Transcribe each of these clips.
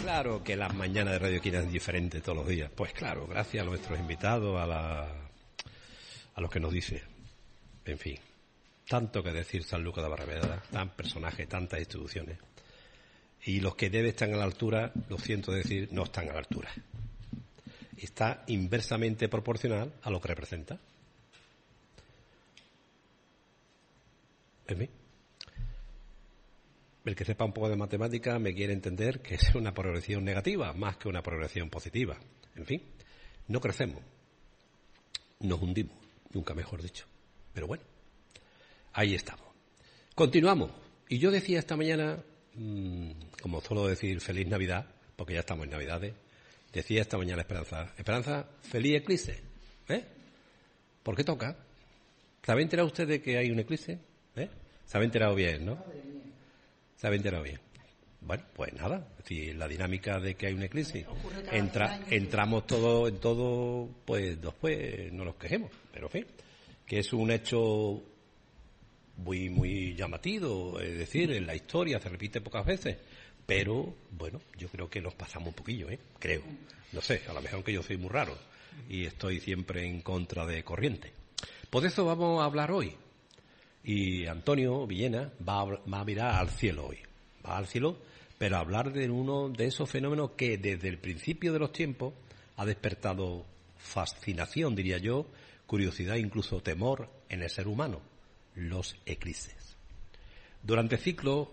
Claro que las mañanas de Radio Quina es diferente todos los días. Pues claro, gracias a nuestros invitados, a los que nos dice. En fin, tanto que decir San Lucas de Barrameda, tan personaje, tantas instituciones. Y los que deben estar a la altura, lo siento decir, no están a la altura. Está inversamente proporcional a lo que representa. En fin. El que sepa un poco de matemática me quiere entender que es una progresión negativa más que una progresión positiva. En fin, no crecemos, nos hundimos, nunca mejor dicho. Pero bueno, ahí estamos. Continuamos. Y yo decía esta mañana, como suelo decir feliz Navidad, porque ya estamos en Navidades, decía esta mañana Esperanza, feliz eclipse. ¿Por qué toca? ¿Se había enterado usted de que hay un eclipse? Se había enterado bien, ¿no? ¿Se había enterado bien? Bueno, pues nada, es decir, la dinámica de que hay un eclipse, entramos todo en todo, pues después no nos quejemos, pero en fin, que es un hecho muy, muy llamativo, es decir, en la historia se repite pocas veces, pero bueno, yo creo que nos pasamos un poquillo, creo, no sé, a lo mejor que yo soy muy raro y estoy siempre en contra de corriente. Por eso vamos a hablar hoy. Y Antonio Villena va a mirar al cielo hoy. Va al cielo, pero a hablar de uno de esos fenómenos que desde el principio de los tiempos ha despertado fascinación, diría yo, curiosidad, incluso temor en el ser humano, los eclipses. Durante siglos,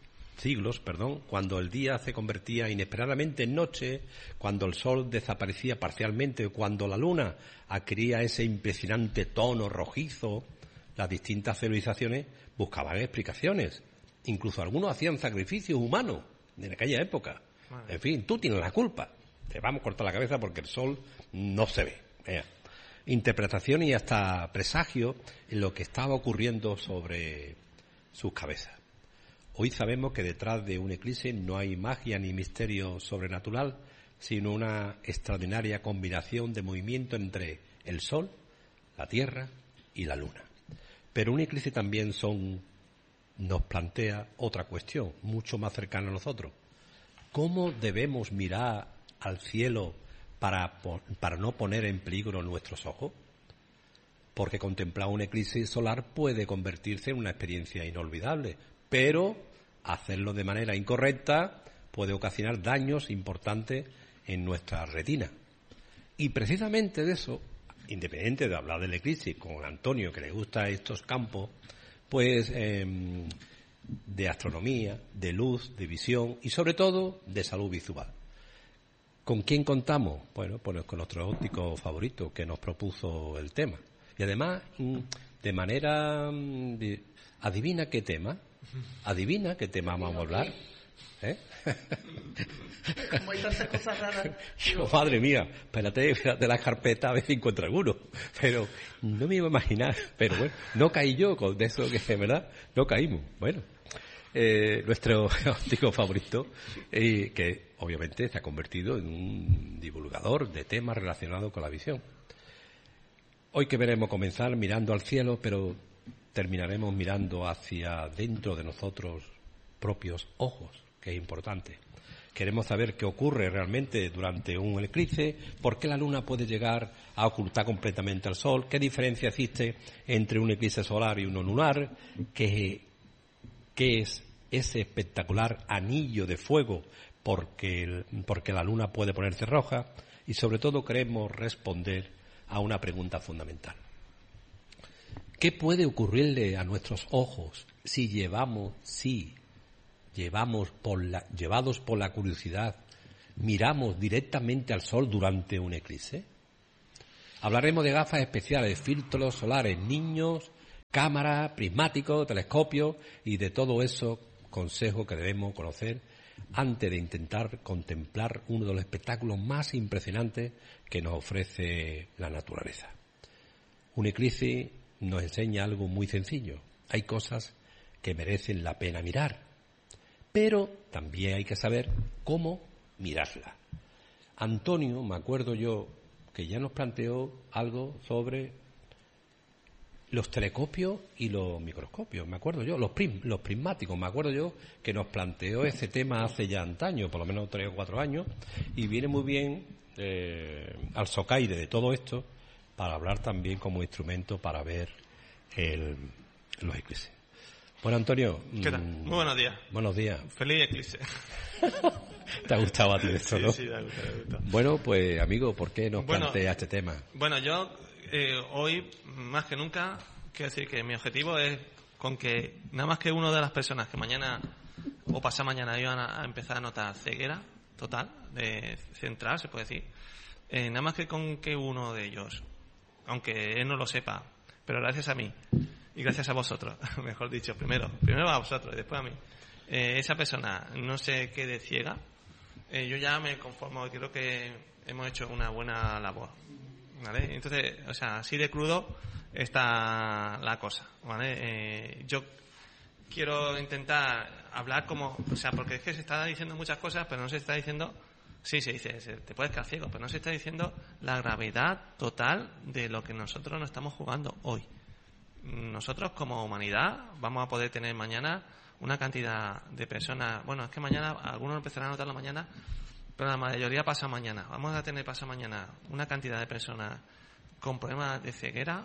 cuando el día se convertía inesperadamente en noche, cuando el sol desaparecía parcialmente, cuando la luna adquiría ese impresionante tono rojizo, las distintas civilizaciones buscaban explicaciones. Incluso algunos hacían sacrificios humanos en aquella época. En fin, tú tienes la culpa. Te vamos a cortar la cabeza porque el sol no se ve. Interpretación y hasta presagio en lo que estaba ocurriendo sobre sus cabezas. Hoy sabemos que detrás de un eclipse no hay magia ni misterio sobrenatural, sino una extraordinaria combinación de movimiento entre el sol, la tierra y la luna. Pero un eclipse también nos plantea otra cuestión, mucho más cercana a nosotros. ¿Cómo debemos mirar al cielo para no poner en peligro nuestros ojos? Porque contemplar un eclipse solar puede convertirse en una experiencia inolvidable, pero hacerlo de manera incorrecta puede ocasionar daños importantes en nuestra retina. Y precisamente de eso, independiente de hablar del eclipse con Antonio, que le gusta estos campos, pues de astronomía, de luz, de visión y sobre todo de salud visual. ¿Con quién contamos? Bueno, pues con nuestro óptico favorito que nos propuso el tema. Y además, de manera... ¿Adivina qué tema? ¿Adivina qué tema vamos a hablar? Como hay tantas cosas raras. Madre mía, espérate la carpeta a ver si encuentro alguno. Pero no me iba a imaginar. Pero bueno, no caí yo con eso que, ¿verdad? No caímos. Bueno, nuestro óptico favorito, que obviamente se ha convertido en un divulgador de temas relacionados con la visión. Hoy que veremos comenzar mirando al cielo, pero terminaremos mirando hacia dentro de nosotros propios ojos, que es importante. Queremos saber qué ocurre realmente durante un eclipse, por qué la luna puede llegar a ocultar completamente al sol, qué diferencia existe entre un eclipse solar y uno lunar, qué es ese espectacular anillo de fuego porque la luna puede ponerse roja, y sobre todo queremos responder a una pregunta fundamental. ¿Qué puede ocurrirle a nuestros ojos si llevados por la curiosidad, miramos directamente al sol durante un eclipse? Hablaremos de gafas especiales, filtros solares, niños, cámaras, prismáticos, telescopios y de todo eso, consejos que debemos conocer antes de intentar contemplar uno de los espectáculos más impresionantes que nos ofrece la naturaleza. Un eclipse nos enseña algo muy sencillo. Hay cosas que merecen la pena mirar, pero también hay que saber cómo mirarla. Antonio, me acuerdo yo, que ya nos planteó algo sobre los telescopios y los microscopios, me acuerdo yo, los prismáticos, me acuerdo yo que nos planteó ese tema hace ya antaño, por lo menos 3 o 4 años, y viene muy bien al socaire de todo esto para hablar también como instrumento para ver los eclipses. Bueno, Antonio. ¿Qué tal? Muy buenos días. Buenos días. Feliz eclipse. ¿Te ha gustado a ti esto, no? Sí, me ha gustado. Bueno, pues, amigo, ¿por qué nos plantea este tema? Bueno, yo hoy, más que nunca, quiero decir que mi objetivo es con que nada más que una de las personas que mañana o pasado mañana iban a empezar a notar ceguera total, de central, se puede decir, nada más que con que uno de ellos, aunque él no lo sepa, pero gracias a mí y gracias a vosotros, mejor dicho, primero a vosotros y después a mí, esa persona no se quede ciega, yo ya me conformo, creo que hemos hecho una buena labor, ¿vale? Entonces, o sea, así de crudo está la cosa, ¿vale? Yo quiero intentar hablar como, o sea, porque es que se está diciendo muchas cosas, pero no se está diciendo, sí, se dice, te puedes quedar ciego, pero no se está diciendo la gravedad total de lo que nosotros nos estamos jugando hoy. Nosotros como humanidad vamos a poder tener mañana una cantidad de personas, bueno, es que mañana algunos empezarán a notarlo mañana, pero la mayoría pasa mañana. Vamos a tener pasa mañana una cantidad de personas con problemas de ceguera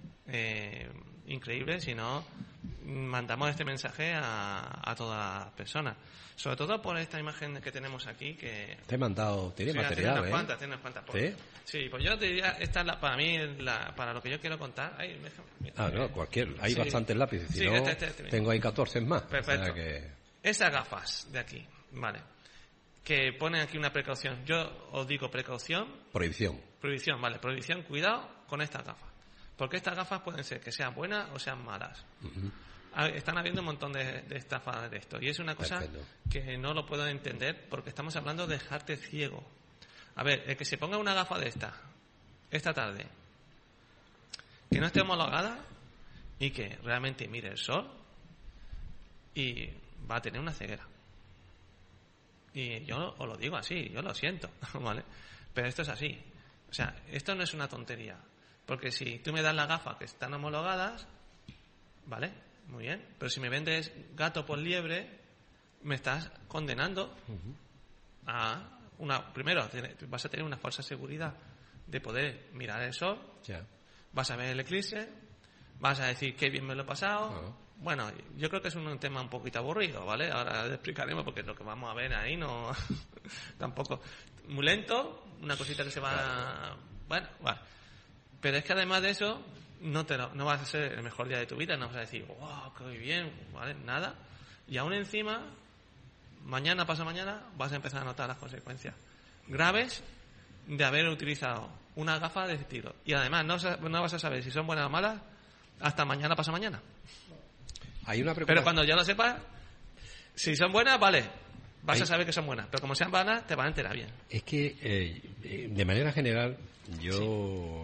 increíble si no mandamos este mensaje a todas las personas. Sobre todo por esta imagen que tenemos aquí que... Te he mandado, tiene material, tiene unas cuantas. ¿Sí? Sí, pues yo te diría, esta es para mí, para lo que yo quiero contar. No, cualquier, hay bastantes lápices, si sí, no, este tengo ahí 14 más. Perfecto. O sea que... Esas gafas de aquí, vale, que ponen aquí una precaución. Yo os digo precaución. Prohibición, vale, prohibición, cuidado con estas gafas. Porque estas gafas pueden ser que sean buenas o sean malas. Uh-huh. Están habiendo un montón de estafas de esto. Y es una cosa que no lo puedo entender porque estamos hablando de dejarte ciego. A ver, el que se ponga una gafa de esta tarde, que no esté homologada y que realmente mire el sol y va a tener una ceguera. Y yo os lo digo así, yo lo siento, ¿vale? Pero esto es así. O sea, esto no es una tontería. Porque si tú me das las gafas que están homologadas, ¿vale? Muy bien. Pero si me vendes gato por liebre, me estás condenando a una... Primero, vas a tener una falsa seguridad de poder mirar el sol, vas a ver el eclipse, vas a decir qué bien me lo he pasado. Bueno, yo creo que es un tema un poquito aburrido, ¿vale? Ahora lo explicaremos porque lo que vamos a ver ahí no... tampoco... Muy lento, una cosita que se va... Bueno, vale. Pero es que además de eso, no vas a ser el mejor día de tu vida, no vas a decir, wow, qué bien, ¿vale? Nada. Y aún encima, mañana, pasado mañana, vas a empezar a notar las consecuencias graves de haber utilizado una gafa de ese estilo. Y además, no vas a saber si son buenas o malas hasta mañana, pasado mañana. Hay una pero cuando ya lo sepas, si son buenas, vale, vas a saber que son buenas. Pero como sean malas, te van a enterar bien. Es que, de manera general, yo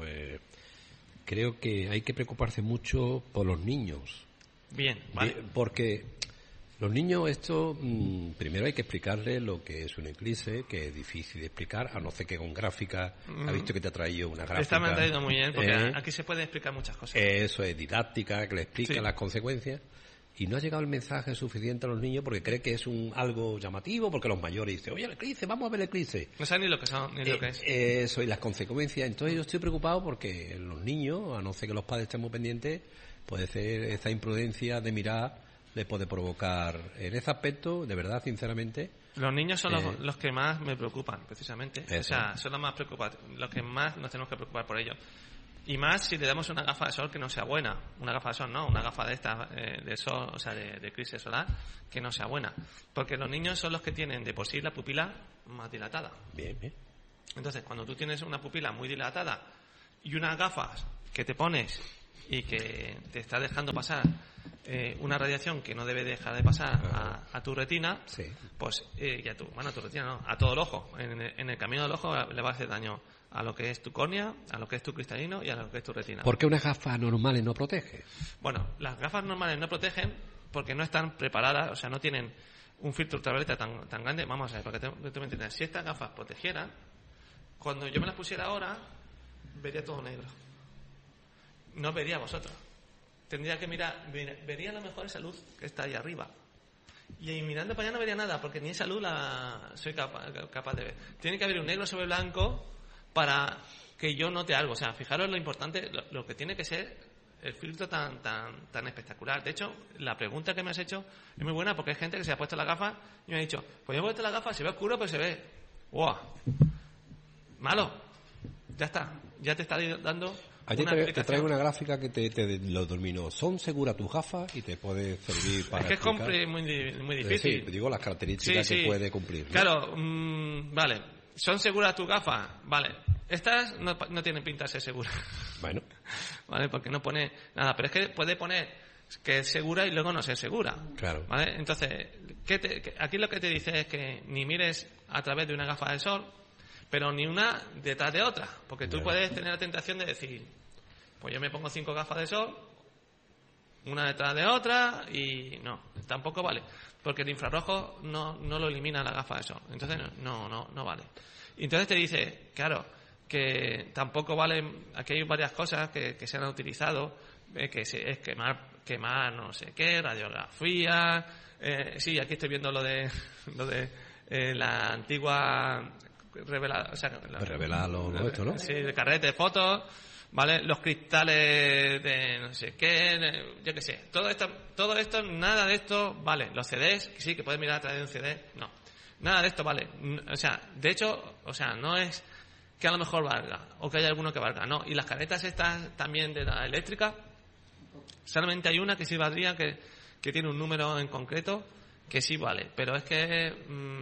creo que hay que preocuparse mucho por los niños. Bien, vale. Porque los niños, primero hay que explicarles lo que es un eclipse, que es difícil de explicar, a no ser que con gráfica. Ha visto que te ha traído una gráfica. Esta me ha traído muy bien, porque aquí se puede explicar muchas cosas. Eso es didáctica, que le explica las consecuencias. Y no ha llegado el mensaje suficiente a los niños porque cree que es algo llamativo, porque los mayores dicen, oye, el eclipse, vamos a ver el eclipse. No saben ni lo que son, ni lo que es. Eso, y las consecuencias. Entonces yo estoy preocupado porque los niños, a no ser que los padres estemos pendientes, puede ser esta imprudencia de mirar, le puede provocar, en ese aspecto, de verdad, sinceramente... Los niños son los que más me preocupan, precisamente. Eso. O sea, son los más preocupados, los que más nos tenemos que preocupar por ellos. Y más si le damos una gafa de sol que no sea buena. Una gafa de sol no, una gafa de esta de sol, o sea, de eclipse solar, que no sea buena. Porque los niños son los que tienen de por sí la pupila más dilatada. Bien, bien. Entonces, cuando tú tienes una pupila muy dilatada y unas gafas que te pones y que te está dejando pasar una radiación que no debe dejar de pasar a tu retina, pues a tu retina no, a todo el ojo. En el camino del ojo le va a hacer daño a lo que es tu córnea, a lo que es tu cristalino y a lo que es tu retina. ¿Por qué unas gafas normales no protegen? Bueno, las gafas normales no protegen porque no están preparadas, o sea, no tienen un filtro ultravioleta tan grande. Vamos a ver, para que tú me entiendas. Si estas gafas protegieran, cuando yo me las pusiera ahora, vería todo negro. No vería a vosotros. tendría que vería a lo mejor esa luz que está ahí arriba. Y mirando para allá no vería nada, porque ni esa luz la soy capaz de ver. Tiene que haber un negro sobre blanco para que yo note algo. O sea, fijaros lo importante, lo que tiene que ser el filtro tan espectacular. De hecho, la pregunta que me has hecho es muy buena, porque hay gente que se ha puesto la gafa y me ha dicho, pues yo me he puesto la gafa, se ve oscuro, pero se ve. ¡Wow! Malo. Ya está. Ya te está dando. A ti te traigo una gráfica que te lo determinó. Son seguras tus gafas y te puede servir para. Es que explicar. es muy difícil. Sí, digo las características que puede cumplir, ¿no? Claro, vale. ¿Son seguras tus gafas? Vale. Estas no tienen pinta de ser seguras. Bueno. Vale, porque no pone nada. Pero es que puede poner que es segura y luego no ser segura. Claro. ¿Vale? Entonces, aquí lo que te dice es que ni mires a través de una gafa de sol, pero ni una detrás de otra. Porque tú puedes tener la tentación de decir, pues yo me pongo 5 gafas de sol, una detrás de otra, y no, tampoco vale. Porque el infrarrojo no lo elimina la gafa de sol. Entonces no vale. Y entonces te dice, claro, que tampoco vale, aquí hay varias cosas que se han utilizado, que es quemar no sé qué, radiografía, sí, aquí estoy viendo lo de la antigua revelar esto, ¿no? Sí, de carrete de fotos, ¿vale? Los cristales de no sé qué, yo qué sé. Todo esto, nada de esto vale. Los CDs, sí, que puedes mirar a través de un CD, no. Nada de esto vale. O sea, de hecho, no es que a lo mejor valga, o que haya alguno que valga, no. Y las caretas estas también de la eléctrica, solamente hay una que sí valdría, que tiene un número en concreto, que sí vale. Pero es que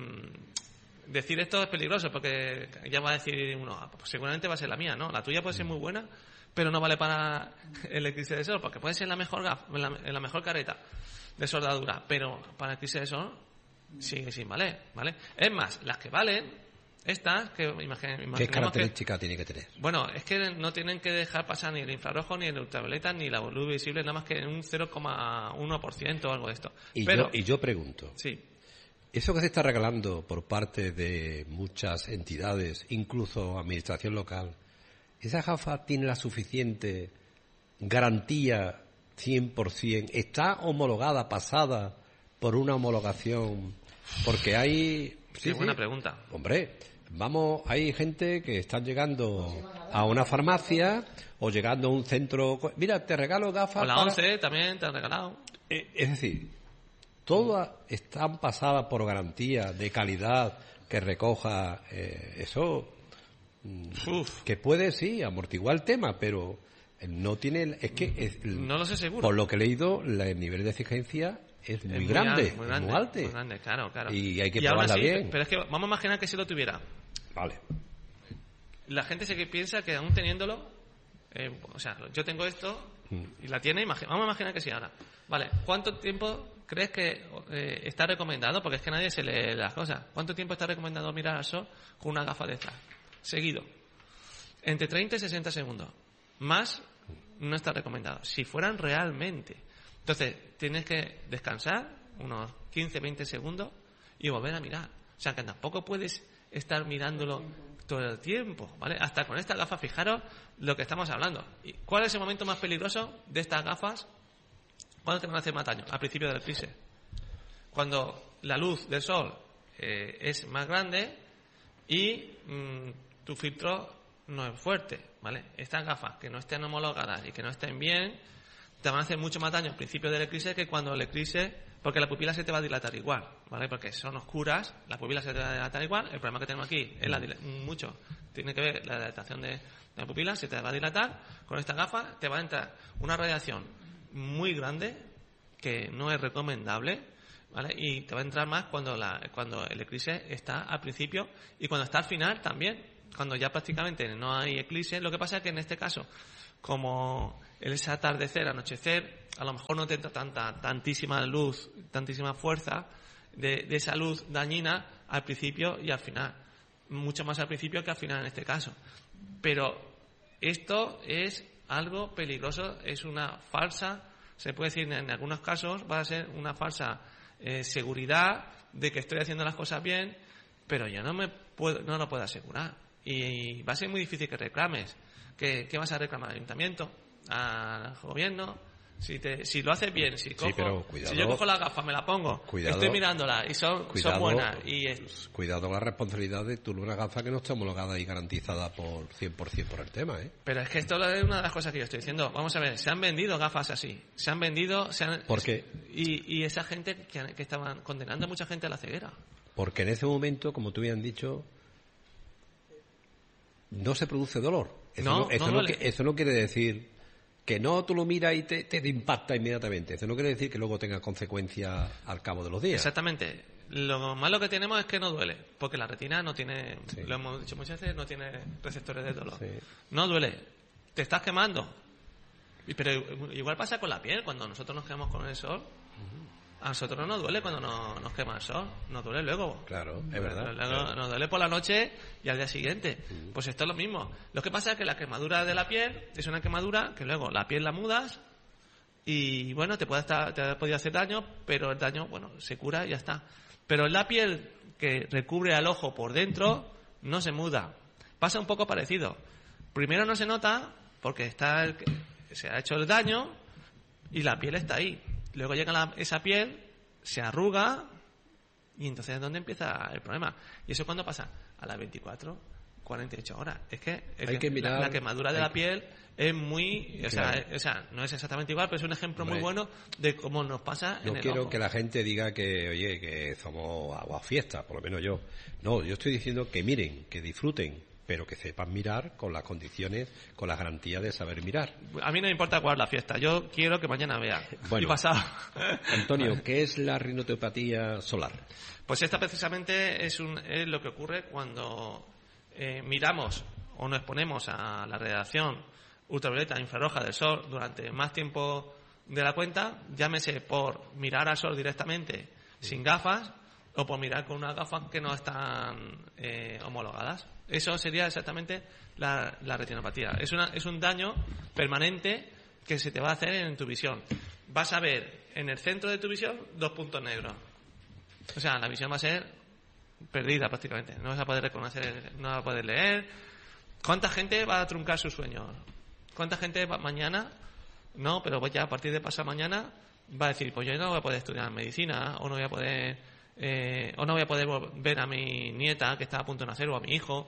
decir esto es peligroso, porque ya va a decir uno, pues seguramente va a ser la mía, ¿no? La tuya puede ser muy buena, pero no vale para el eclipse de sol, porque puede ser la mejor la mejor careta de soldadura, pero para el eclipse de sol sigue sin valer, ¿vale? Es más, las que valen, estas, que ¿qué característica tiene que tener? Bueno, es que no tienen que dejar pasar ni el infrarrojo, ni el ultravioleta, ni la luz visible, nada más que en un 0,1% o algo de esto. Y yo pregunto, sí, eso que se está regalando por parte de muchas entidades, incluso administración local, ¿esa gafa tiene la suficiente garantía 100%? ¿Está homologada, pasada por una homologación? Porque hay... Qué buena pregunta. Hombre, hay gente que están llegando a una farmacia o llegando a un centro... Mira, te regalo gafas. O la 11 también te han regalado. Es decir, todas están pasadas por garantía de calidad que recoja eso. Que puede, sí, amortiguar el tema, pero no tiene... no lo sé seguro. Por lo que he leído, el nivel de exigencia es muy grande, muy alto. Muy grande, claro. Y hay que probarla bien. Pero es que vamos a imaginar que si lo tuviera. Vale. La gente se que piensa que aún teniéndolo, yo tengo esto y la tiene, vamos a imaginar que sí ahora. Vale, ¿cuánto tiempo crees que está recomendado? Porque es que nadie se lee las cosas. ¿Cuánto tiempo está recomendado mirar al sol con una gafa de estas? Seguido. Entre 30 y 60 segundos. Más no está recomendado. Si fueran realmente. Entonces, tienes que descansar unos 15, 20 segundos y volver a mirar. O sea, que tampoco puedes estar mirándolo todo el tiempo, ¿vale? Hasta con estas gafas, fijaros lo que estamos hablando. ¿Cuál es el momento más peligroso de estas gafas? ¿Cuándo te van a hacer más daño? Al principio del eclipse. Cuando la luz del sol es más grande y tu filtro no es fuerte, ¿vale? Estas gafas que no estén homologadas y que no estén bien te van a hacer mucho más daño al principio del eclipse que cuando el eclipse, porque la pupila se te va a dilatar igual, ¿vale? Porque son oscuras, la pupila se te va a dilatar igual. El problema que tenemos aquí es tiene que ver la dilatación de la pupila, se te va a dilatar. Con esta gafa te va a entrar una radiación muy grande que no es recomendable, ¿vale? Y te va a entrar más cuando el eclipse está al principio y cuando está al final también, cuando ya prácticamente no hay eclipse. Lo que pasa es que en este caso, como ese atardecer, anochecer, a lo mejor no te entra tantísima luz, tantísima fuerza de esa luz dañina al principio y al final. Mucho más al principio que al final en este caso. Pero esto es algo peligroso, es una falsa, se puede decir en algunos casos, va a ser una falsa seguridad de que estoy haciendo las cosas bien, pero yo no lo puedo asegurar. Y va a ser muy difícil que reclames. ¿Qué vas a reclamar al ayuntamiento? ¿Al gobierno? Si lo haces bien, si yo cojo la gafa, me la pongo, estoy mirándola y son buenas. Cuidado con la responsabilidad de tú una gafa que no está homologada y garantizada por 100% por el tema, ¿eh? Pero es que esto es una de las cosas que yo estoy diciendo. Vamos a ver, se han vendido gafas así. ¿Por qué? Y esa gente que estaban condenando a mucha gente a la ceguera. Porque en ese momento, como tú habías dicho, no se produce dolor. Eso no quiere decir que no, tú lo miras y te impacta inmediatamente. Eso no quiere decir que luego tenga consecuencias al cabo de los días. Exactamente. Lo malo que tenemos es que no duele, porque la retina no tiene, lo hemos dicho muchas veces, no tiene receptores de dolor. Sí. No duele. Te estás quemando. Pero igual pasa con la piel, cuando nosotros nos quemamos con el sol. A nosotros no nos duele cuando nos quema el sol, nos duele luego. Claro, es verdad. Nos duele por la noche y al día siguiente. Pues esto es lo mismo. Lo que pasa es que la quemadura de la piel es una quemadura que luego la piel la mudas y bueno, te puede hacer daño, pero el daño, bueno, se cura y ya está. Pero la piel que recubre al ojo por dentro no se muda. Pasa un poco parecido. Primero no se nota porque se ha hecho el daño y la piel está ahí. Luego llega esa piel, se arruga y entonces es donde empieza el problema. ¿Y eso cuándo pasa? A las 24, 48 horas. Es que, la quemadura de la piel es muy... Claro. O sea, no es exactamente igual, pero es un ejemplo muy bueno de cómo nos pasa en el ojo. No quiero que la gente diga que somos agua fiesta, por lo menos yo. No, yo estoy diciendo que miren, que disfruten, pero que sepan mirar con las condiciones, con las garantías de saber mirar. A mí no me importa cuál es la fiesta, yo quiero que mañana vea. Bueno, y pasado. Antonio, ¿qué es la rinotopatía solar? Pues esta precisamente es lo que ocurre cuando miramos o nos exponemos a la radiación ultravioleta infrarroja del sol durante más tiempo de la cuenta, llámese por mirar al sol directamente sin gafas o por mirar con unas gafas que no están homologadas. Eso sería exactamente la retinopatía. Es un daño permanente que se te va a hacer en tu visión. Vas a ver en el centro de tu visión 2 puntos negros. O sea, la visión va a ser perdida prácticamente. No vas a poder reconocer, no vas a poder leer. ¿Cuánta gente va a truncar sus sueños? ¿Cuánta gente mañana? No, pero ya a partir de pasado mañana va a decir, pues yo no voy a poder estudiar medicina o no voy a poder ver a mi nieta que está a punto de nacer o a mi hijo,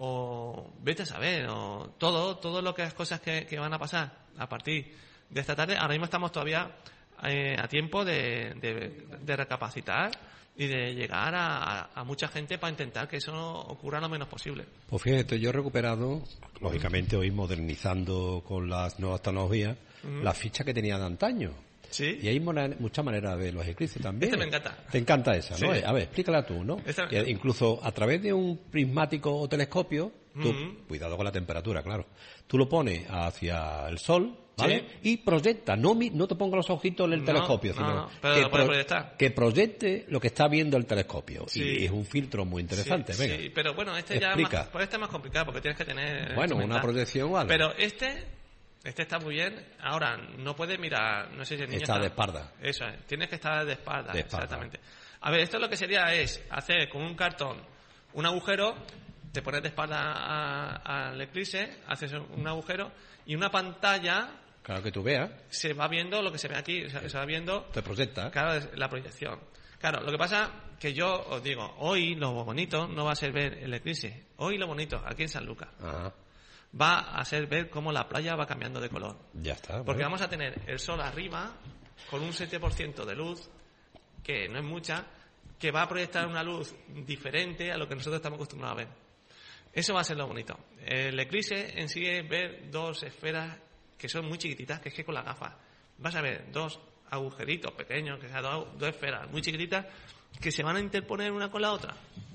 o vete a saber, o todo lo que las cosas que van a pasar a partir de esta tarde. Ahora mismo estamos todavía a tiempo de recapacitar y de llegar a mucha gente para intentar que eso no ocurra lo menos posible. Pues fíjate, yo he recuperado, lógicamente hoy modernizando con las nuevas tecnologías, la ficha que tenía de antaño. ¿Sí? Y hay muchas maneras de ver los eclipses también. Me encanta. Te encanta esa, ¿no? Sí. A ver, explícala tú, ¿no? Incluso a través de un prismático o telescopio, tú, cuidado con la temperatura, claro, tú lo pones hacia el sol, ¿vale? Sí. Y proyecta, no te pongas los ojitos en el telescopio, sino que proyecte lo que está viendo el telescopio. Sí. Y es un filtro muy interesante, sí, venga. Sí, pero bueno, este es más complicado porque tienes que tener... Bueno, una proyección o algo. Pero este está muy bien. Ahora, no puedes mirar... No sé si el niño está de espalda. Eso es. Tienes que estar de espalda. Exactamente. A ver, esto lo que sería es hacer con un cartón un agujero, te pones de espalda al eclipse, haces un agujero y una pantalla... Claro, que tú veas. Se va viendo lo que se ve aquí. O sea, se va viendo... Te proyecta. Claro, la proyección. Claro, lo que pasa que yo os digo, hoy lo bonito no va a ser ver el eclipse. Hoy lo bonito, aquí en San Lucas. Ajá. Va a ser ver cómo la playa va cambiando de color. Ya está. Porque vamos a tener el sol arriba con un 7% de luz, que no es mucha, que va a proyectar una luz diferente a lo que nosotros estamos acostumbrados a ver. Eso va a ser lo bonito. El eclipse en sí es ver 2 esferas que son muy chiquititas, que es que con la gafa vas a ver 2 agujeritos pequeños, que sean 2 esferas muy chiquititas, que se van a interponer una con la otra.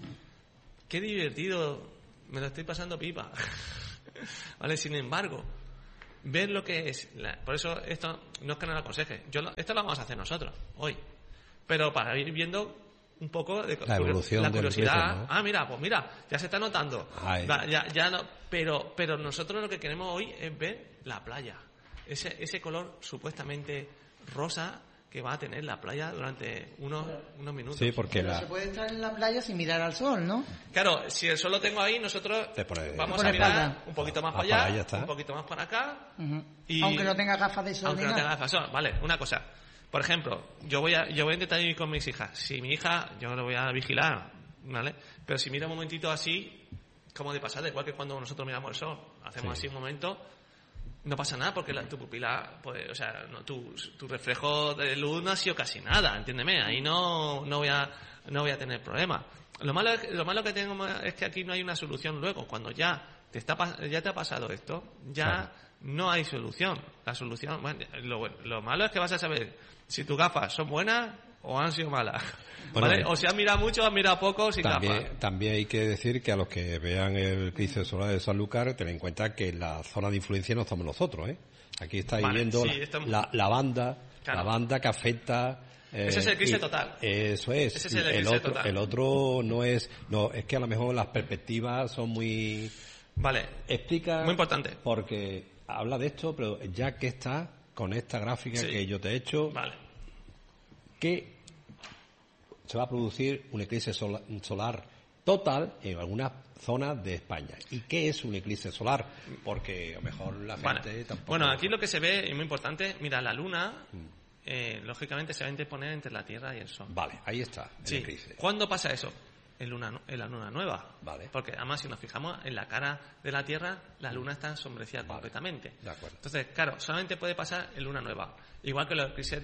Qué divertido, me lo estoy pasando pipa. Vale, sin embargo, ver lo que es, por eso esto no es que no lo aconseje, esto lo vamos a hacer nosotros hoy, pero para ir viendo un poco de la evolución, la curiosidad, ¿no? Mira, ya se está notando. Ya no, pero nosotros lo que queremos hoy es ver la playa, ese color supuestamente rosa que va a tener la playa durante unos minutos. Sí, porque se puede estar en la playa sin mirar al sol, ¿no? Claro, si el sol lo tengo ahí, nosotros vamos a mirar un poquito más para allá, un poquito más para acá. Y aunque no tenga gafas de sol. Aunque no tenga gafas de sol, vale, una cosa. Por ejemplo, yo voy a intentar ir con mis hijas. Si mi hija, yo lo voy a vigilar, ¿vale? Pero si mira un momentito así, como de pasada, igual que cuando nosotros miramos el sol, hacemos así un momento, no pasa nada porque tu pupila, pues, o sea, no, tu reflejo de luz no ha sido casi nada, entiéndeme, ahí no voy a tener problema. Lo malo que tengo es que aquí no hay una solución luego, cuando ya te ha pasado esto, ya no hay solución. La solución, bueno, lo malo es que vas a saber si tus gafas son buenas o han sido malas. Bueno, ¿vale? O si has mirado mucho o has mirado poco sin gafas. También hay que decir que a los que vean el eclipse solar de Sanlúcar, ten en cuenta que la zona de influencia no somos nosotros, ¿eh? Aquí estáis viendo la banda, claro, la banda que afecta. Ese es el eclipse total. Eso es. Ese es el eclipse total. El otro no es que a lo mejor las perspectivas son muy. Vale. Explica. Muy importante. Porque habla de esto, pero ya que está con esta gráfica que yo te he hecho. Vale. Que se va a producir un eclipse solar total en algunas zonas de España. ¿Y qué es un eclipse solar? Porque a lo mejor la gente tampoco... Bueno, aquí lo que se ve, y muy importante, mira, la luna, lógicamente se va a interponer entre la Tierra y el Sol. Vale, ahí está el eclipse. ¿Cuándo pasa eso? En la luna nueva. Vale. Porque además, si nos fijamos en la cara de la Tierra, la luna está ensombrecida completamente. De acuerdo. Entonces, claro, solamente puede pasar en luna nueva. Igual que los eclipses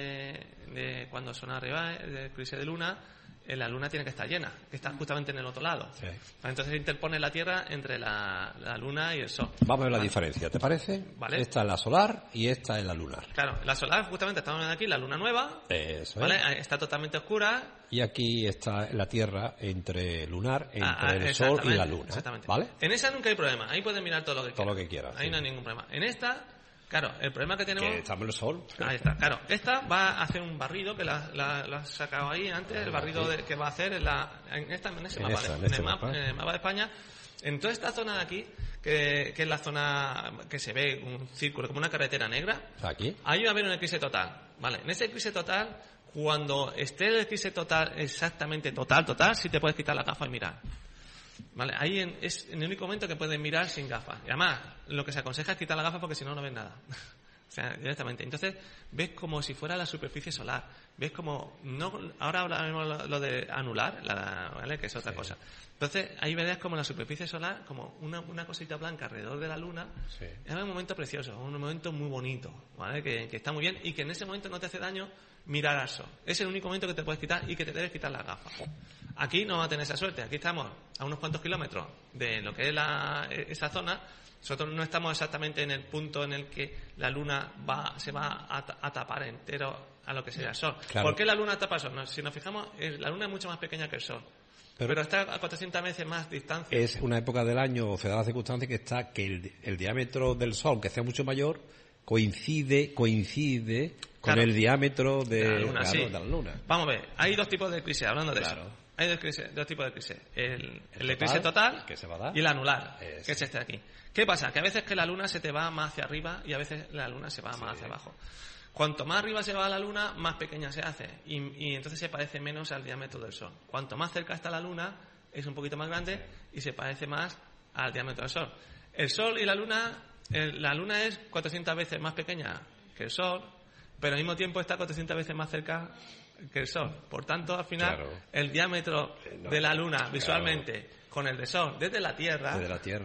de cuando son arriba, el eclipse de luna, la luna tiene que estar llena, que está justamente en el otro lado. Sí. Entonces se interpone la Tierra entre la luna y el Sol. Vamos a ver la diferencia, ¿te parece? Vale. Esta es la solar y esta es la lunar. Claro, la solar, justamente estamos viendo aquí, la luna nueva. Eso ¿vale? Está totalmente oscura. Y aquí está la Tierra entre lunar, entre el Sol y la luna. Exactamente. ¿Vale? En esa nunca hay problema, ahí puedes mirar todo lo que quieras. Todo lo que quieras. Ahí no hay ningún problema. En esta... Claro, el problema que tenemos... Que estamos en el Sol. Ahí está, claro. Esta va a hacer un barrido, que la has sacado ahí antes, el barrido que va a hacer en ese mapa, en el mapa de España. En toda esta zona de aquí, que es la zona que se ve un círculo, como una carretera negra, aquí ahí va a haber un eclipse total. Vale, en ese eclipse total, cuando esté el eclipse total, exactamente total, sí te puedes quitar la gafa y mirar. Vale, ahí es el único momento que puedes mirar sin gafas. Y además, lo que se aconseja es quitar la gafa porque si no, no ves nada. O sea, directamente. Entonces, ves como si fuera la superficie solar. Ves como... ahora hablaremos lo de anular, ¿vale? Que es otra cosa. Entonces, ahí verás como la superficie solar, como una cosita blanca alrededor de la luna. Sí. Es un momento precioso, un momento muy bonito, ¿vale? Que está muy bien y que en ese momento no te hace daño mirar al sol. Es el único momento que te puedes quitar y que te debes quitar las gafas. Aquí no va a tener esa suerte. Aquí estamos a unos cuantos kilómetros de lo que es esa zona. Nosotros no estamos exactamente en el punto en el que la luna se va a tapar entero a lo que sería el sol. Claro. ¿Por qué la luna tapa el sol? Si nos fijamos, la luna es mucho más pequeña que el sol. Pero está a 400 veces más distancia. Es una época del año, o se da la circunstancia que el diámetro del sol, que sea mucho mayor, coincide con el diámetro de la luna. Vamos a ver, hay dos tipos de eclipse, hablando de eso. Hay dos tipos de eclipse. El eclipse total que se va a dar, y el anular, que es este de aquí. ¿Qué pasa? Que a veces que la luna se te va más hacia arriba y a veces la luna se va más hacia abajo. Cuanto más arriba se va la luna, más pequeña se hace y entonces se parece menos al diámetro del sol. Cuanto más cerca está la luna, es un poquito más grande y se parece más al diámetro del sol. El sol y la luna es 400 veces más pequeña que el sol, pero al mismo tiempo está 400 veces más cerca que el sol. Por tanto, al final, el diámetro de la luna visualmente con el del sol desde la Tierra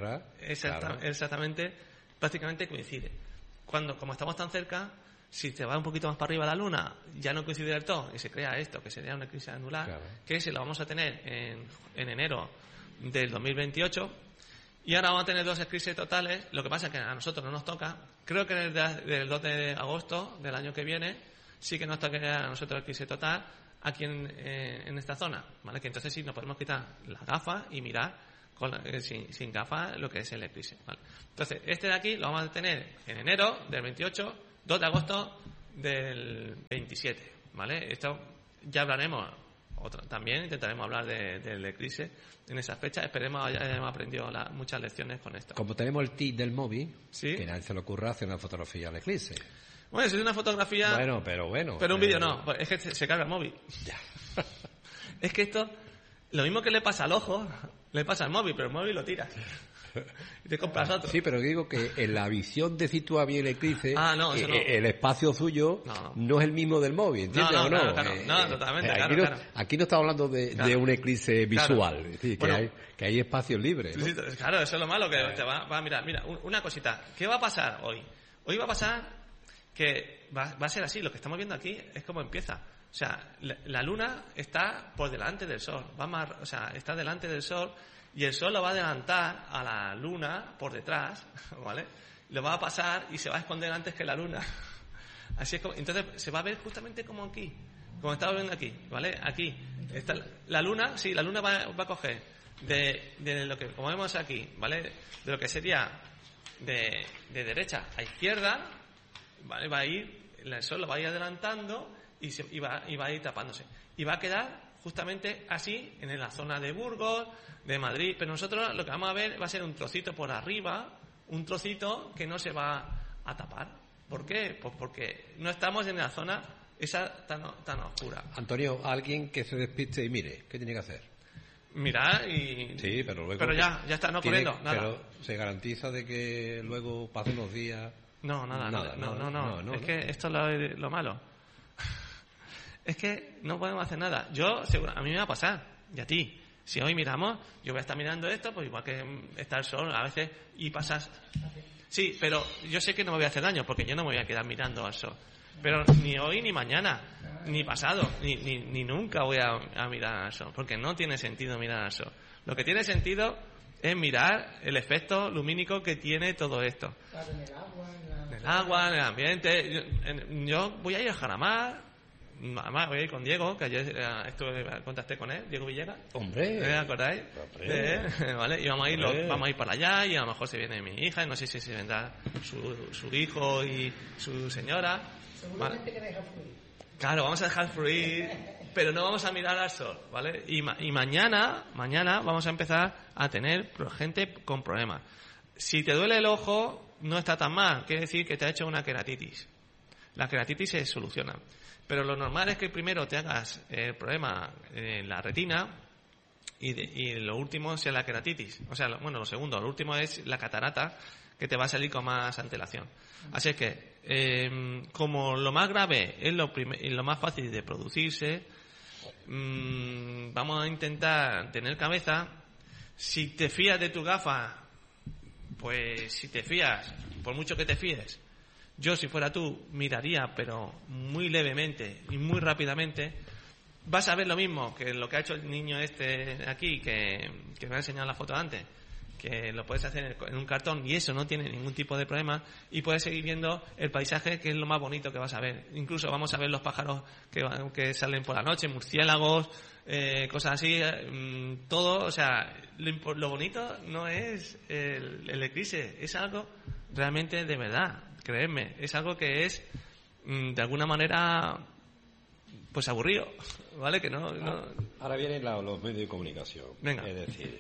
exactamente, prácticamente coincide. Como estamos tan cerca, si te va un poquito más para arriba la luna, ya no coincide del todo y se crea esto, que sería una eclipse anular, que se lo vamos a tener en enero del 2028. Y ahora vamos a tener dos eclipses totales. Lo que pasa es que a nosotros no nos toca. Creo que desde el 2 de agosto del año que viene sí que nos toca a nosotros el eclipse total aquí en esta zona, ¿vale? Que entonces sí nos podemos quitar las gafas y mirar sin gafas lo que es el eclipse, ¿vale? Entonces, este de aquí lo vamos a tener en enero del 28, 2 de agosto del 27, ¿vale? Esto ya hablaremos, también intentaremos hablar del eclipse en esa fecha. Esperemos hayamos aprendido muchas lecciones con esto. Como tenemos el TIC del móvil, ¿sí? Que nadie se le ocurra hacer una fotografía al eclipse. Bueno, si es una fotografía... Pero un vídeo no, es que se carga el móvil. Ya. Es que esto, lo mismo que le pasa al ojo, le pasa al móvil, pero el móvil lo tiras. Y te compras otro. Sí, pero digo que en la visión de sitúa bien el eclipse, no. el espacio suyo no es el mismo del móvil, ¿entiendes o no? Claro, totalmente, aquí no estamos hablando de un eclipse visual, es decir, que hay espacios libres, ¿no? Sí, claro, eso es lo malo, que te va a mirar. Mira, una cosita, ¿qué va a pasar hoy? Hoy va a pasar que va a ser así, lo que estamos viendo aquí es como empieza. O sea, la luna está por delante del sol, está delante del sol, y el sol lo va a adelantar a la luna por detrás, ¿vale? Lo va a pasar y se va a esconder antes que la luna. Así es como, entonces se va a ver justamente como aquí, como estamos viendo aquí, ¿vale? Aquí está la luna, sí, la luna va a coger de lo que, como vemos aquí, ¿vale? De lo que sería de derecha a izquierda, ¿vale? Va a ir, el sol lo va a ir adelantando y va a ir tapándose. Y va a quedar justamente así en la zona de Burgos, de Madrid, pero nosotros lo que vamos a ver va a ser un trocito por arriba, un trocito que no se va a tapar. ¿Por qué? Pues porque no estamos en la zona esa tan oscura. Antonio, alguien que se despiste y mire, ¿qué tiene que hacer? Mirar y... Sí, pero luego... Pero ya está, no corriendo, nada. Pero ¿se garantiza de que luego pasen unos días? No. Es que esto es lo malo. Es que no podemos hacer nada. A mí me va a pasar, y a ti. Si hoy miramos, yo voy a estar mirando esto, pues igual que está el sol a veces y pasas... Sí, pero yo sé que no me voy a hacer daño, porque yo no me voy a quedar mirando al sol. Pero ni hoy, ni mañana, ni pasado, ni nunca voy a mirar al sol, porque no tiene sentido mirar al sol. Lo que tiene sentido es mirar el efecto lumínico que tiene todo esto. En el agua, en el ambiente. Yo voy a ir a Jaramar. Además, voy a ir con Diego, que ayer contacté con él, Diego Villegas. Hombre. ¿Me acordáis? ¿Vale? Y vamos a ir para allá, y a lo mejor se viene mi hija, y no sé si se vendrá su hijo y su señora. Seguramente que deja fluir. Claro, vamos a dejar fluir, pero no vamos a mirar al sol, ¿vale? Y mañana vamos a empezar a tener gente con problemas. Si te duele el ojo, no está tan mal, quiere decir que te ha hecho una queratitis. La queratitis se soluciona. Pero lo normal es que primero te hagas el problema en la retina y lo último sea la queratitis. O sea, lo segundo, lo último es la catarata, que te va a salir con más antelación. Así es que, como lo más grave es lo más fácil de producirse, vamos a intentar tener cabeza. Si te fías de tu gafa, pues si te fías, por mucho que te fíes, yo, si fuera tú, miraría, pero muy levemente y muy rápidamente. Vas a ver lo mismo que lo que ha hecho el niño este aquí, que me ha enseñado la foto antes, que lo puedes hacer en un cartón y eso no tiene ningún tipo de problema, y puedes seguir viendo el paisaje, que es lo más bonito que vas a ver. Incluso vamos a ver los pájaros que salen por la noche, murciélagos, cosas así, todo. O sea, lo bonito no es el eclipse, es algo realmente de verdad. Creedme, es algo que es de alguna manera pues aburrido, ¿vale? Que no... Ahora vienen los medios de comunicación. Venga. Es decir,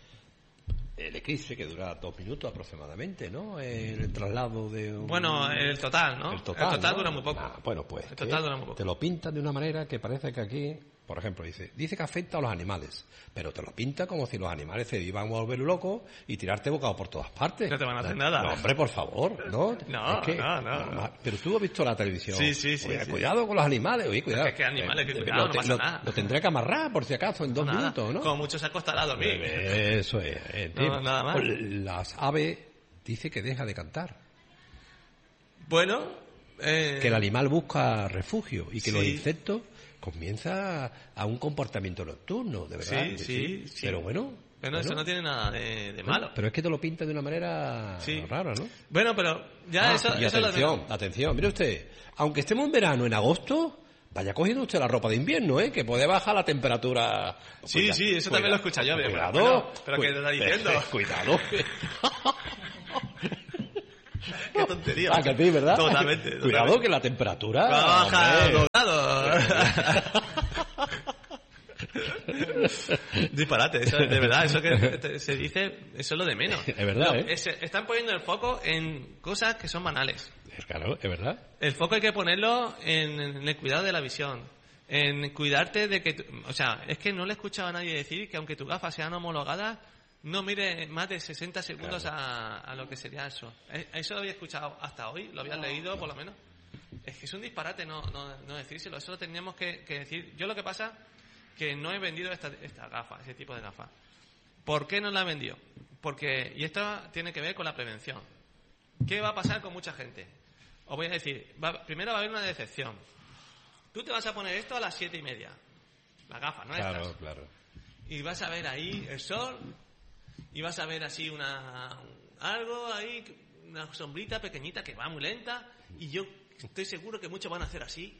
el eclipse, que dura 2 minutos aproximadamente, ¿no? El traslado de un... Bueno, el total, ¿no? El total ¿no? dura muy poco. Bueno, pues el total dura muy poco. Te lo pintan de una manera que parece que aquí, por ejemplo, dice que afecta a los animales, pero te lo pinta como si los animales se iban a volver locos y tirarte bocado por todas partes. No te van a hacer nada. No, hombre, por favor, ¿no? No. Pero tú has visto la televisión. Sí. Cuidado con los animales, oye, cuidado. Es que animales, cuidado, no pasa nada. Lo tendré que amarrar, por si acaso, en 2 minutos, ¿no? Como mucho se acostará a dormir. Eso es. No, nada más. Las aves dice que deja de cantar. Bueno... Que el animal busca refugio y que los Sí. insectos comienza a un comportamiento nocturno, de verdad. Sí. Pero bueno, eso no tiene nada de malo. Pero es que te lo pinta de una manera rara, ¿no? Bueno, pero ya eso... Y atención, mire usted, aunque estemos en verano, en agosto, vaya cogiendo usted la ropa de invierno, que puede bajar la temperatura. Sí, eso también lo he escuchado yo. Cuidado. Pero ¿qué te está diciendo? Cuidado. Qué tontería. Que a ti, ¿verdad? Totalmente. Cuidado que la temperatura... baja doblado. Disparate, eso de verdad, eso que se dice, eso es lo de menos. Es verdad, Están poniendo el foco en cosas que son banales. Claro, es verdad. El foco hay que ponerlo en el cuidado de la visión, en cuidarte de que... o sea, es que no le he escuchado a nadie decir que aunque tus gafas sean homologadas, no mire más de 60 segundos a lo que sería eso. Eso lo había escuchado hasta hoy, lo había leído por lo menos. Es que es un disparate no decírselo, eso lo teníamos que decir. Yo lo que pasa que no he vendido esta gafa, ese tipo de gafas. ¿Por qué no la he vendido? Porque, y esto tiene que ver con la prevención. ¿Qué va a pasar con mucha gente? Os voy a decir, primero va a haber una decepción. Tú te vas a poner esto a las 7:30, la gafa, ¿no? Claro, claro. Y vas a ver ahí el sol, y vas a ver así algo ahí, una sombrita pequeñita que va muy lenta, y yo estoy seguro que muchos van a hacer así.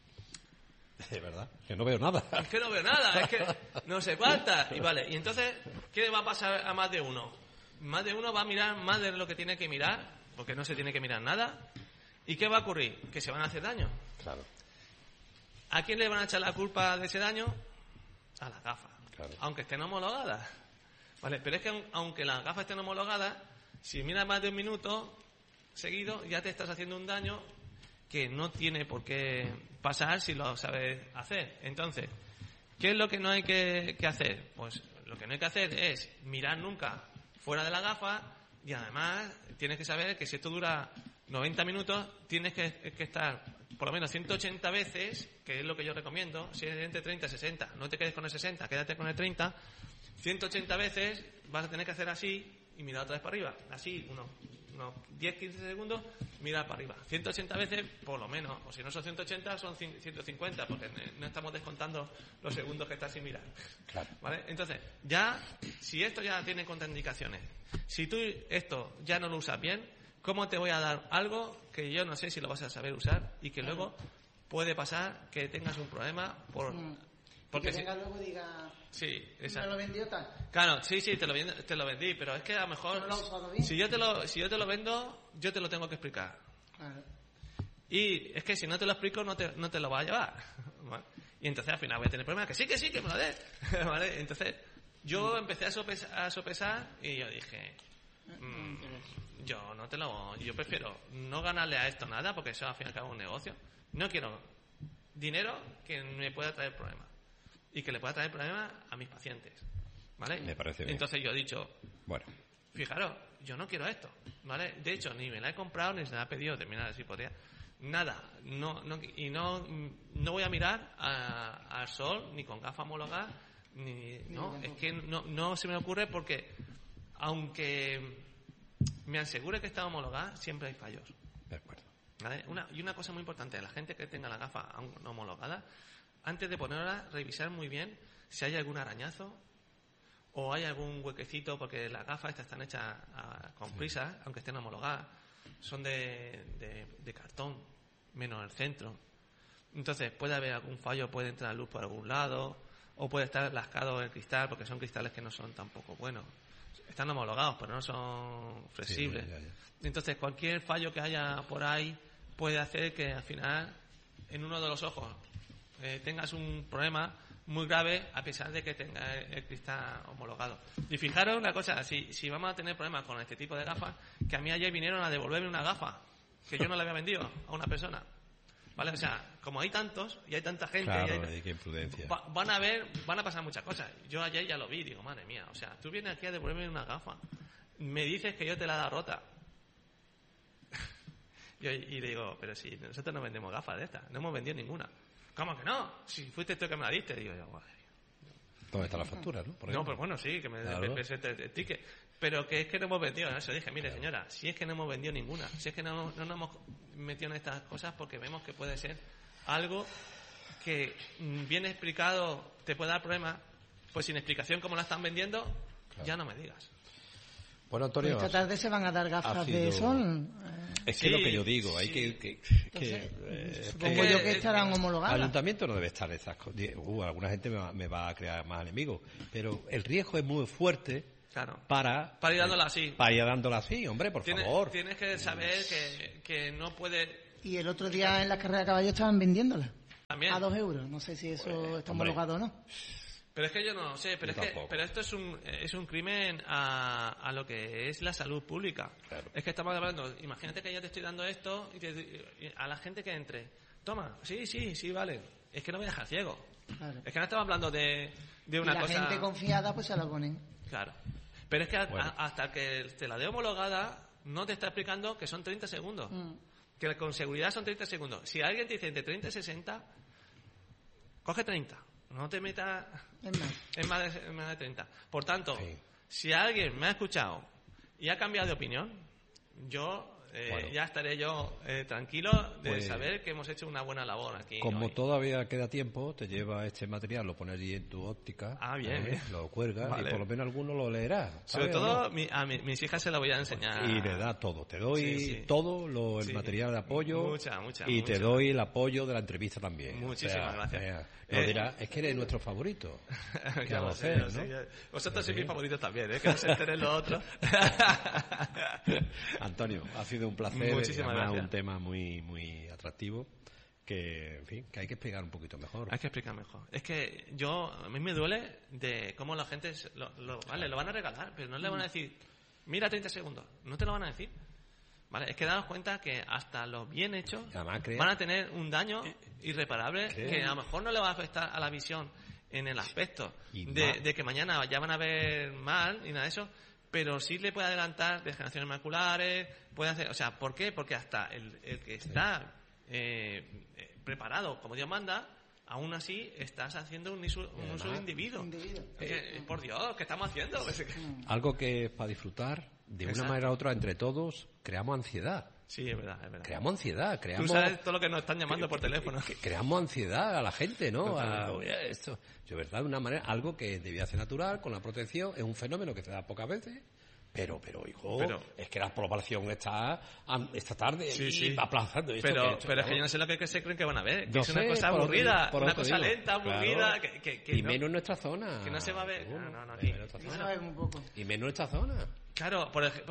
Es verdad, que no veo nada. Es que no veo nada, es que no sé cuántas. Y vale, y entonces, ¿qué le va a pasar a más de uno? Más de uno va a mirar más de lo que tiene que mirar, porque no se tiene que mirar nada. ¿Y qué va a ocurrir? Que se van a hacer daño. Claro. ¿A quién le van a echar la culpa de ese daño? A las gafas. Claro. Aunque estén homologadas. Vale, pero es que aunque las gafas estén homologadas, si miras más de un minuto seguido, ya te estás haciendo un daño que no tiene por qué pasar si lo sabes hacer. Entonces, ¿qué es lo que no hay que hacer? Pues lo que no hay que hacer es mirar nunca fuera de la gafa, y además tienes que saber que si esto dura 90 minutos, tienes que estar por lo menos 180 veces, que es lo que yo recomiendo, si es entre 30 y 60, no te quedes con el 60, quédate con el 30, 180 veces vas a tener que hacer así y mirar otra vez para arriba, así, unos 10-15 segundos, mirar para arriba. 180 veces, por lo menos, o si no son 180, son 150, porque no estamos descontando los segundos que estás sin mirar. Claro. ¿Vale? Entonces, ya, si esto ya tiene contraindicaciones, si tú esto ya no lo usas bien, ¿cómo te voy a dar algo que yo no sé si lo vas a saber usar y que luego puede pasar que tengas un problema porque que venga luego y diga... Sí, exacto. ¿Me lo vendió tal? Claro, sí, te lo vendí, pero es que a lo mejor... ¿No lo has usado bien? Si yo te lo vendo, yo te lo tengo que explicar. Claro. Y es que si no te lo explico, no te lo va a llevar. ¿Vale? Y entonces al final voy a tener problemas. Que sí, que me lo des. ¿Vale? Entonces yo empecé a sopesar y yo dije... yo prefiero no ganarle a esto nada, porque eso al fin y al cabo es un negocio. No quiero dinero que me pueda traer problemas y que le pueda traer problemas a mis pacientes, ¿vale? Me parece bien. Entonces yo he dicho, bueno, fijaros, yo no quiero esto, ¿vale? De hecho, ni me la he comprado ni se la he pedido, terminar si podría, nada, no voy a mirar al sol ni con gafas homologadas, es que no se me ocurre, porque aunque me asegure que está homologada, siempre hay fallos. de acuerdo. ¿Vale? Una cosa muy importante, la gente que tenga la gafa aún no homologada, antes de ponerla, revisar muy bien si hay algún arañazo o hay algún huequecito, porque las gafas estas están hechas con prisas, aunque estén homologadas, son de cartón, menos el centro. Entonces puede haber algún fallo, puede entrar luz por algún lado, o puede estar lascado el cristal, porque son cristales que no son tampoco buenos. Están homologados, pero no son flexibles. Sí, ya. Entonces cualquier fallo que haya por ahí puede hacer que al final en uno de los ojos tengas un problema muy grave, a pesar de que tenga el cristal homologado. Y fijaros una cosa, si vamos a tener problemas con este tipo de gafas, que a mí ayer vinieron a devolverme una gafa que yo no le había vendido a una persona, ¿vale? O sea, como hay tantos y hay tanta gente, claro, qué imprudencia. van a pasar muchas cosas. Yo ayer ya lo vi, digo, madre mía, o sea, tú vienes aquí a devolverme una gafa, me dices que yo te la he dado rota. Y le digo, pero si nosotros no vendemos gafas de estas, no hemos vendido ninguna. ¿Cómo que no? Si fuiste tú que me la diste. Digo yo, madre mía. ¿Dónde está la factura, no? No, pues bueno, sí, que me presente el ticket. Pero que es que no hemos vendido. Eso dije, mire, señora, si es que no hemos vendido ninguna, si es que no nos hemos metido en estas cosas, porque vemos que puede ser algo que bien explicado te puede dar problemas, pues sin explicación como la están vendiendo, claro, ya no me digas. Bueno, Antonio, esta tarde se van a dar gafas de sol. Es que sí, lo que yo digo, sí. hay que supongo yo que estarán homologadas. El ayuntamiento no debe estar en esas cosas. Alguna gente me va a crear más enemigos, pero el riesgo es muy fuerte. Claro. Para ir dándola así. Para ir dándola así, hombre, por favor. Tienes que saber que no puede... Y el otro día en la carrera de caballos estaban vendiéndola. También. A 2 euros. No sé si eso está homologado o no. Pero es que yo no sé, pero esto es un crimen a lo que es la salud pública. Claro. Es que estamos hablando, imagínate que yo te estoy dando esto y a la gente que entre, toma, sí, vale. Es que no me deja ciego. Claro. Es que no estamos hablando de una y la cosa... gente confiada pues se la ponen. Claro. Pero es que Bueno. hasta que te la dé homologada, no te está explicando que son 30 segundos. Que con seguridad son 30 segundos. Si alguien te dice entre 30 y 60, coge 30. No te metas Es más. en más de 30. Por tanto, Sí. si alguien me ha escuchado y ha cambiado de opinión, yo ya estaré yo tranquilo de Pues, saber que hemos hecho una buena labor aquí. Como hoy. todavía queda tiempo, te lleva este material, lo pones allí en tu óptica. Ah, bien. Lo cuelgas Vale. y por lo menos alguno lo leerá. Sobre ¿sabes? todo ¿O no? a mis hijas se lo voy a enseñar. Y le da todo. Te doy Sí. todo el Sí. material de apoyo. Mucha. Y te doy el apoyo de la entrevista también. Muchísimas gracias. No dirás, es que eres nuestro favorito. ¿Qué Ya vamos a lo sé, hacer, lo sé, no? ya. Vosotros Sí. sois mis favoritos también, que no se enteren los otros. Antonio, ha sido un placer. Muchísimas Además, gracias. un tema muy, muy atractivo que, en fin, que hay que explicar un poquito mejor. Hay que explicar mejor. Es que a mí me duele de cómo la gente vale, lo van a regalar, pero no le van a decir, mira 30 segundos. No te lo van a decir. Vale, es que daos cuenta que hasta los bien hechos Además, van a tener un daño irreparable Creo. que a lo mejor no le va a afectar a la visión en el aspecto Y de que mañana ya van a ver mal y nada de eso, pero sí le puede adelantar degeneraciones maculares, puede hacer, o sea, ¿por qué? Porque hasta el que está preparado como Dios manda, aún así estás haciendo un uso indebido. Por Dios, ¿qué estamos haciendo? Algo que es para disfrutar, de una Exacto. manera u otra, entre todos, creamos ansiedad. Sí, es verdad, es verdad. Creamos ansiedad, Tú creamos... sabes todo lo que nos están llamando por teléfono. Creamos ansiedad a la gente, ¿no? Totalmente. Oye, esto, yo, ¿verdad? De una manera, algo que debía ser natural, con la protección, es un fenómeno que se da pocas veces, pero hijo, es que la población está esta tarde Sí. aplazando esto. Pero es que yo no sé lo que se creen que van a ver. Que No es una sé, cosa por lo que aburrida, digo, por lo una que cosa digo. lenta, aburrida, Claro. que Y no, menos en nuestra zona. que no se va a ver. No, Y aquí. menos en nuestra Eso zona. es muy poco. Y menos en nuestra zona. Claro,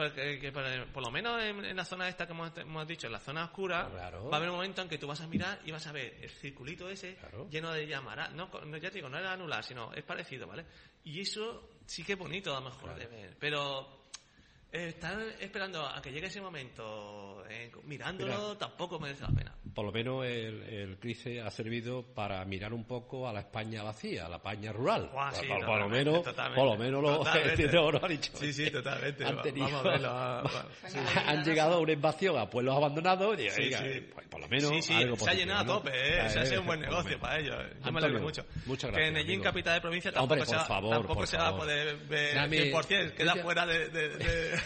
por lo menos en la zona esta que hemos dicho, en la zona oscura, Claro. va a haber un momento en que tú vas a mirar y vas a ver el circulito ese Claro. lleno de llamadas. No, ya te digo, no era anular, sino es parecido, ¿vale? Y eso sí que es bonito a lo mejor de ver, pero estar esperando a que llegue ese momento, mirándolo, Mira. tampoco merece la pena. Por lo menos el CRISE ha servido para mirar un poco a la España vacía, a la España rural. Buah, sí, por lo totalmente. menos los Totalmente. lo han dicho. Sí, totalmente. Han tenido- Vamos a verlo. Sí. Han llegado a una invasión a pueblos abandonados y Sí, oiga, sí. pues, por lo menos Sí, algo se ha positivo, llenado ¿no? a tope, ¿eh? Se ha sido un buen por lo negocio menos. para ellos. Yo me Antonio, alegro mucho. muchas Que gracias, en Ellín, amigo. capital de provincia, Hombre, tampoco, por favor, tampoco por se va a favor. poder ver Dame- 100%, queda Ella- fuera de...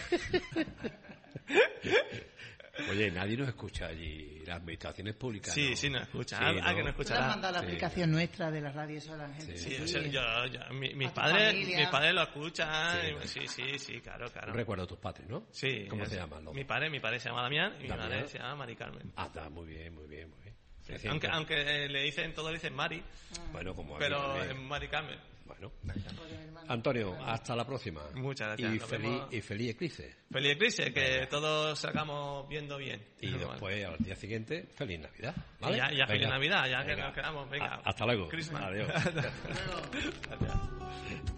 Oye, nadie nos escucha allí, las administraciones públicas. Sí, ¿no? sí, nos escucha. Sí, ¿A que nos ¿no? escucha? ¿Puedes mandar la Sí. aplicación nuestra de la radio eso a la gente? Sí, Sí. o sea, mis A tu padres familia. lo escuchan. Sí. Sí, claro. Un recuerdo a tus padres, ¿no? Sí. ¿Cómo se llaman? Mi padre se llama Damián y mi Damián. madre se llama Mari Carmen. Ah, está, muy bien. Sí, Reciente. aunque le dicen, todos le dicen Mari, Bueno, como aquí pero también. es Mari Carmen. Bueno. Antonio, hasta la próxima. Muchas gracias. Y Nos feliz, vemos. y feliz eclipse. Feliz eclipse, que todos salgamos viendo bien. Y Bueno. después, al día siguiente, feliz Navidad. Y ¿vale? ya feliz Venga. Navidad, ya que Venga. nos quedamos. Venga. Hasta luego. Christmas. Adiós. Gracias.